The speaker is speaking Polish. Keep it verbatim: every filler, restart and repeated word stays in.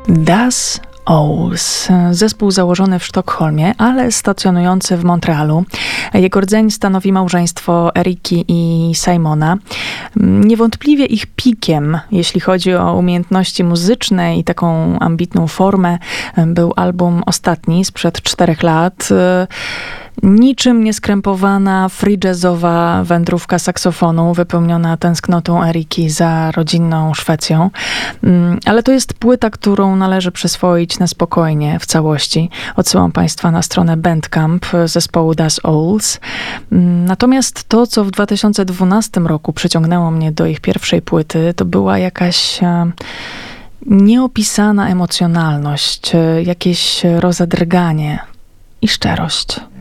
Das Owls. Zespół założony w Sztokholmie, ale stacjonujący w Montrealu. Jego rdzeń stanowi małżeństwo Eriki i Simona. Niewątpliwie ich pikiem, jeśli chodzi o umiejętności muzyczne i taką ambitną formę, był album ostatni sprzed czterech lat. Niczym nieskrępowana free jazzowa wędrówka saksofonu wypełniona tęsknotą Eriki za rodzinną Szwecją. Ale to jest płyta, którą należy przyswoić na spokojnie w całości. Odsyłam Państwa na stronę Bandcamp zespołu Das Owls. Natomiast to, co w dwa tysiące dwunastym roku przyciągnęło mnie do ich pierwszej płyty, to była jakaś nieopisana emocjonalność, jakieś rozedrganie i szczerość.